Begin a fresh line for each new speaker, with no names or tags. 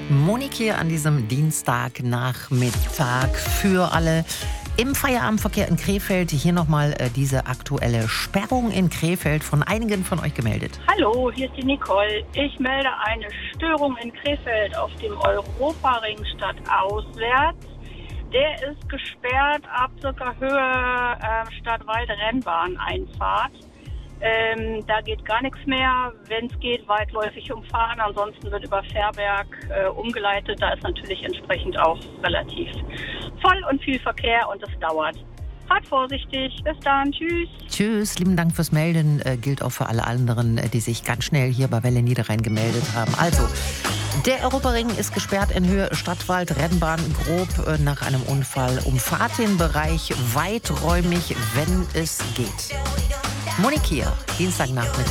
Monique hier an diesem Dienstagnachmittag für alle im Feierabendverkehr in Krefeld. Hier nochmal diese aktuelle Sperrung in Krefeld von einigen von euch gemeldet.
Hallo, hier ist die Nicole. Ich melde eine Störung in Krefeld auf dem Europaring stadtauswärts. Der ist gesperrt ab circa Höhe Stadtwald-Rennbahn-Einfahrt. Da geht gar nichts mehr. Wenn es geht, weitläufig umfahren. Ansonsten wird über Fährberg umgeleitet. Da ist natürlich entsprechend auch relativ voll und viel Verkehr und es dauert. Fahrt vorsichtig. Bis dann. Tschüss.
Tschüss. Lieben Dank fürs Melden. Gilt auch für alle anderen, die sich ganz schnell hier bei Welle Niederrhein gemeldet haben. Also, der Europaring ist gesperrt in Höhe Stadtwald-Rennbahn grob nach einem Unfall. Umfahrt den Bereich weiträumig, wenn es geht. Monique hier, Dienstagnachmittag.